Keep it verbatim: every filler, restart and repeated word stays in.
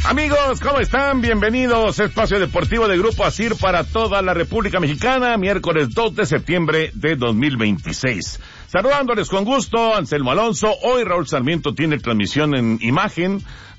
Amigos, ¿cómo están? Bienvenidos a Espacio Deportivo de Grupo ASIR para toda la República Mexicana, miércoles dos de septiembre de dos mil veintiséis. Saludándoles con gusto, Anselmo Alonso. Hoy Raúl Sarmiento tiene transmisión en imagen